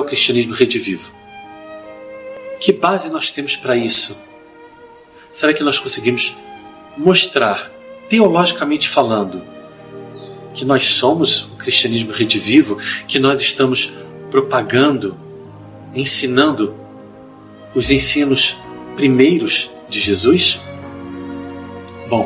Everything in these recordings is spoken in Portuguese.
o cristianismo redivivo? Que base nós temos para isso? Será que nós conseguimos mostrar, teologicamente falando, que nós somos o cristianismo redivivo, que nós estamos propagando, ensinando os ensinos primeiros de Jesus? Bom,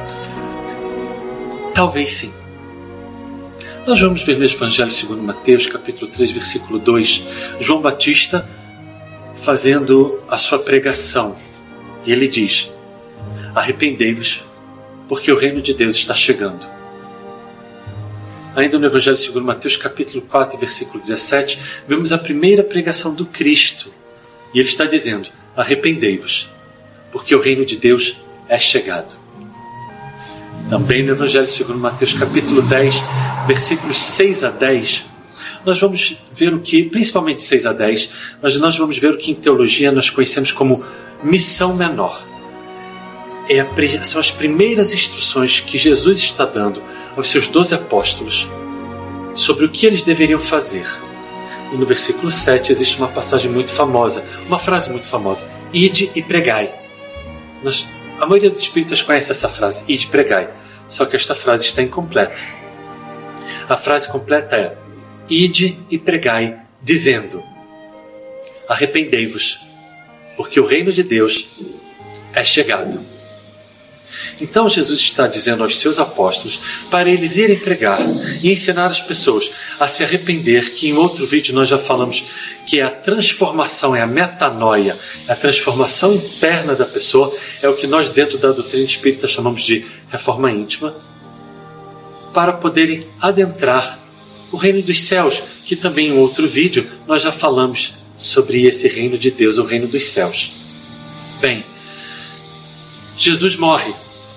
talvez sim. Nós vamos ver no Evangelho segundo Mateus, capítulo 3, versículo 2, João Batista fazendo a sua pregação. E ele diz: arrependei-vos, porque o reino de Deus está chegando. Ainda no Evangelho segundo Mateus, capítulo 4, versículo 17, vemos a primeira pregação do Cristo. E ele está dizendo: arrependei-vos, porque o reino de Deus é chegado. Também no Evangelho segundo Mateus, capítulo 10, versículos 6 a 10, nós vamos ver o que, principalmente 6 a 10, mas nós vamos ver o que em teologia nós conhecemos como missão menor. São as primeiras instruções que Jesus está dando aos seus 12 apóstolos sobre o que eles deveriam fazer. E no versículo 7 existe uma passagem muito famosa, uma frase muito famosa: ide e pregai. A maioria dos espíritas conhece essa frase, ide e pregai. Só que esta frase está incompleta. A frase completa é: ide e pregai, dizendo: arrependei-vos, porque o reino de Deus é chegado. Então Jesus está dizendo aos seus apóstolos para eles irem pregar e ensinar as pessoas a se arrepender, que em outro vídeo nós já falamos que é a transformação, é a metanoia, a transformação interna da pessoa, é o que nós dentro da doutrina espírita chamamos de reforma íntima, para poderem adentrar o reino dos céus, que também em outro vídeo nós já falamos sobre esse reino de Deus, o reino dos céus. Bem, Jesus morre.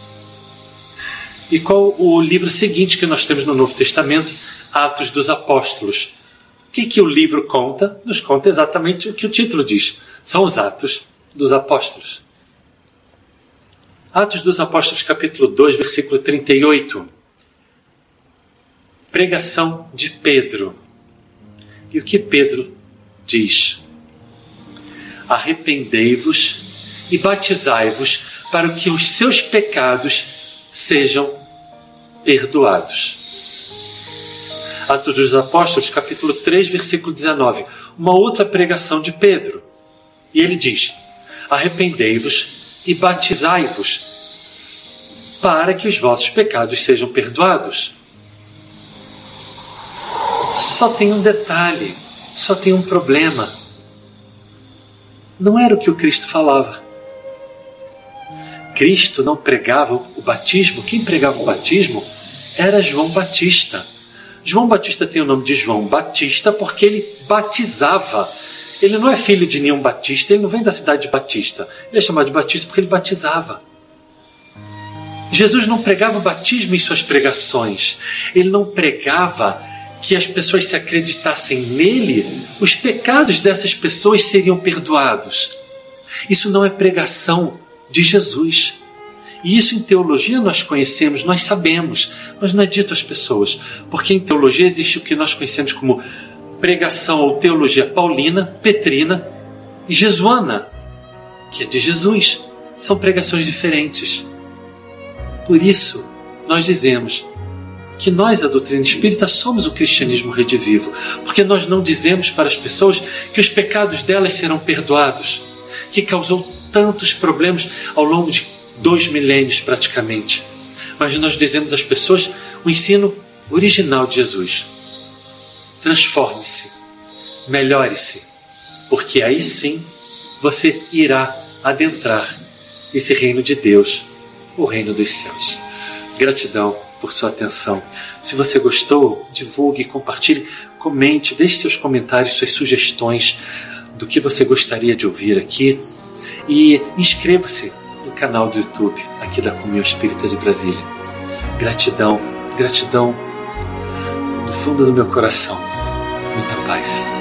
E qual o livro seguinte que nós temos no Novo Testamento? Atos dos Apóstolos. O que o livro conta? Nos conta exatamente o que o título diz. São os Atos dos Apóstolos. Atos dos Apóstolos, capítulo 2, versículo 38. Pregação de Pedro. E o que Pedro diz? Arrependei-vos e batizai-vos para que os seus pecados sejam perdoados. Atos dos Apóstolos, capítulo 3, versículo 19. Uma outra pregação de Pedro. E ele diz: arrependei-vos e batizai-vos para que os vossos pecados sejam perdoados. Só tem um detalhe, só tem um problema. Não era o que o Cristo falava. Cristo não pregava o batismo. Quem pregava o batismo era João Batista. João Batista tem o nome de João Batista porque ele batizava. Ele não é filho de nenhum Batista, ele não vem da cidade de Batista. Ele é chamado de Batista porque ele batizava. Jesus não pregava o batismo em suas pregações. Ele não pregava que as pessoas se acreditassem nele, os pecados dessas pessoas seriam perdoados. Isso não é pregação de Jesus. E isso em teologia nós conhecemos, nós sabemos, mas não é dito às pessoas. Porque em teologia existe o que nós conhecemos como pregação ou teologia paulina, petrina e jesuana, que é de Jesus. São pregações diferentes. Por isso, nós dizemos que nós, a doutrina espírita, somos o cristianismo redivivo, porque nós não dizemos para as pessoas que os pecados delas serão perdoados, que causou tantos problemas ao longo de 2 milênios praticamente. Mas nós dizemos às pessoas o ensino original de Jesus: transforme-se, melhore-se, porque aí sim você irá adentrar esse reino de Deus, o reino dos céus. Gratidão por sua atenção. Se você gostou, divulgue, compartilhe, comente, deixe seus comentários, suas sugestões do que você gostaria de ouvir aqui. E inscreva-se no canal do YouTube aqui da Comunhão Espírita de Brasília. Gratidão, gratidão do fundo do meu coração. Muita paz.